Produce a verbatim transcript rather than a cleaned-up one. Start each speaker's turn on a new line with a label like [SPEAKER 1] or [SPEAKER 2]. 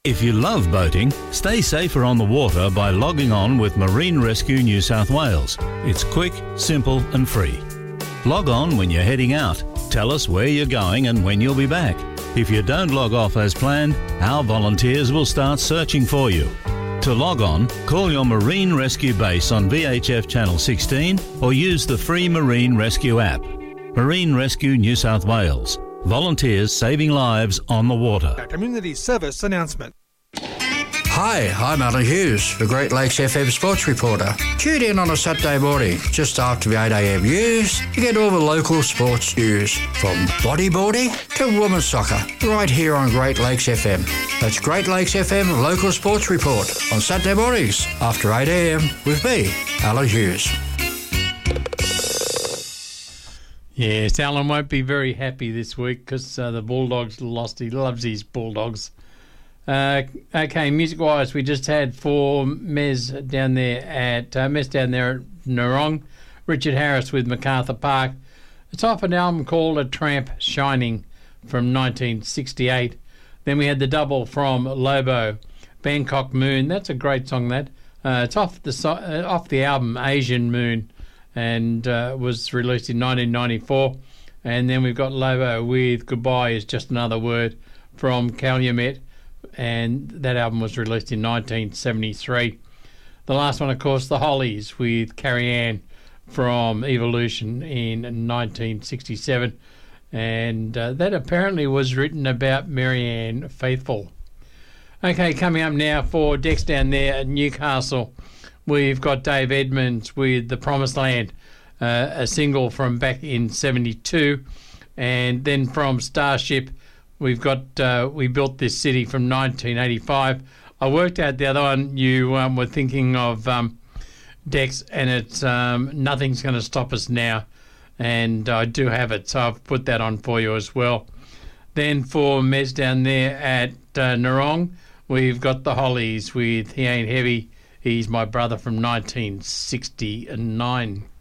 [SPEAKER 1] If you love boating, stay safer on the water by logging on with Marine Rescue New South Wales. It's quick, simple and free. Log on when you're heading out. Tell us where you're going and when you'll be back. If you don't log off as planned, our volunteers will start searching for you. To log on, call your Marine Rescue base on V H F Channel sixteen or use the free Marine Rescue app. Marine Rescue New South Wales. Volunteers saving lives on the water.
[SPEAKER 2] A community service announcement.
[SPEAKER 3] Hi, I'm Alan Hughes, the Great Lakes F M sports reporter. Tune in on a Saturday morning, just after the eight a m news, to get all the local sports news, from bodyboarding to women's soccer, right here on Great Lakes F M. That's Great Lakes F M Local Sports Report on Saturday mornings after eight a m with me, Alan Hughes.
[SPEAKER 4] Yes, Alan won't be very happy this week because uh, the Bulldogs lost. He loves his Bulldogs. Uh, okay, music-wise, we just had for Mez down there at uh, Mez down there at Narong, Richard Harris with MacArthur Park. It's off an album called A Tramp Shining from nineteen sixty-eight. Then we had the double from Lobo, Bangkok Moon. That's a great song. That uh, it's off the so- uh, off the album Asian Moon, and uh, was released in nineteen ninety-four. And then we've got Lobo with Goodbye Is Just Another Word from Calumet, and that album was released in nineteen seventy-three. The last one, of course, The Hollies with Carrie Ann from Evolution in nineteen sixty-seven, and uh, that apparently was written about Marianne Faithfull. Okay, coming up now for Dex down there at Newcastle, we've got Dave Edmonds with The Promised Land, uh, a single from back in seventy-two, and then from Starship, we've got uh, We Built This City from nineteen eighty-five. I worked out the other one you um, were thinking of, um, Dex, and it's um, Nothing's Going to Stop Us Now, and I do have it, so I've put that on for you as well. Then for Mez down there at uh, Narong, we've got The Hollies with He Ain't Heavy, He's My Brother from nineteen sixty-nine.